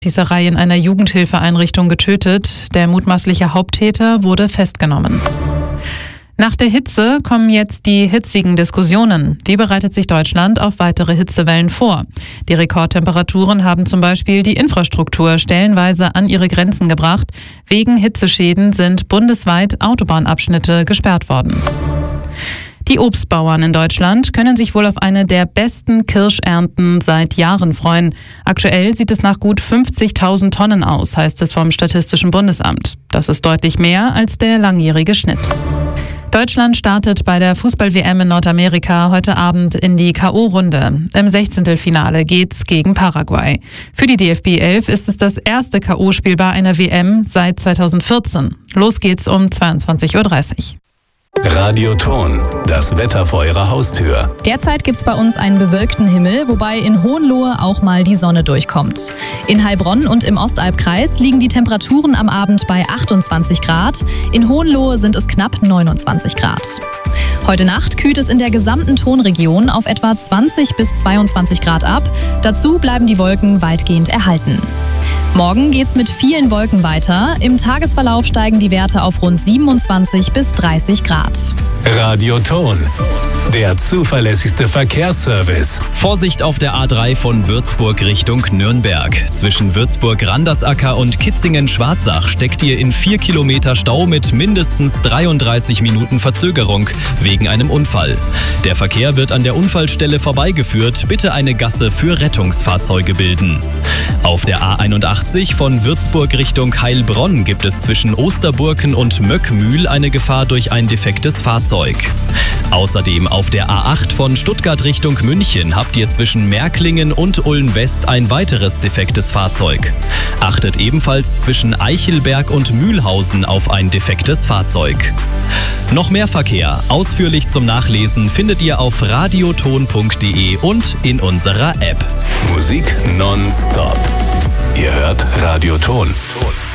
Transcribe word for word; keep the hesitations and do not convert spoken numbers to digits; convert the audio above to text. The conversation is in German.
Schießerei in einer Jugendhilfeeinrichtung getötet. Der mutmaßliche Haupttäter wurde festgenommen. Nach der Hitze kommen jetzt die hitzigen Diskussionen. Wie bereitet sich Deutschland auf weitere Hitzewellen vor? Die Rekordtemperaturen haben zum Beispiel die Infrastruktur stellenweise an ihre Grenzen gebracht. Wegen Hitzeschäden sind bundesweit Autobahnabschnitte gesperrt worden. Die Obstbauern in Deutschland können sich wohl auf eine der besten Kirschernten seit Jahren freuen. Aktuell sieht es nach gut fünfzigtausend Tonnen aus, heißt es vom Statistischen Bundesamt. Das ist deutlich mehr als der langjährige Schnitt. Deutschland startet bei der Fußball-W M in Nordamerika heute Abend in die K O-Runde. Im Sechzehntelfinale geht's gegen Paraguay. Für die D F B elf ist es das erste K O-Spiel bei einer W M seit zweitausendvierzehn. Los geht's um zweiundzwanzig Uhr dreißig. Radio Ton, das Wetter vor Ihrer Haustür. Derzeit gibt's bei uns einen bewölkten Himmel, wobei in Hohenlohe auch mal die Sonne durchkommt. In Heilbronn und im Ostalbkreis liegen die Temperaturen am Abend bei achtundzwanzig Grad. In Hohenlohe sind es knapp neunundzwanzig Grad. Heute Nacht kühlt es in der gesamten Tonregion auf etwa zwanzig bis zweiundzwanzig Grad ab. Dazu bleiben die Wolken weitgehend erhalten. Morgen geht's mit vielen Wolken weiter. Im Tagesverlauf steigen die Werte auf rund siebenundzwanzig bis dreißig Grad. Radio Ton, der zuverlässigste Verkehrsservice. Vorsicht auf der A drei von Würzburg Richtung Nürnberg. Zwischen Würzburg-Randersacker und Kitzingen-Schwarzach steckt ihr in vier Kilometer Stau mit mindestens dreiunddreißig Minuten Verzögerung wegen einem Unfall. Der Verkehr wird an der Unfallstelle vorbeigeführt. Bitte eine Gasse für Rettungsfahrzeuge bilden. Auf der A einundachtzig von Würzburg Richtung Heilbronn gibt es zwischen Osterburken und Möckmühl eine Gefahr durch ein defektes Fahrzeug. Außerdem auf der A acht von Stuttgart Richtung München habt ihr zwischen Märklingen und Ulm-West ein weiteres defektes Fahrzeug. Achtet ebenfalls zwischen Eichelberg und Mühlhausen auf ein defektes Fahrzeug. Noch mehr Verkehr, ausführlich zum Nachlesen, findet ihr auf radioton punkt de und in unserer App. Musik nonstop. Ihr hört Radio Ton.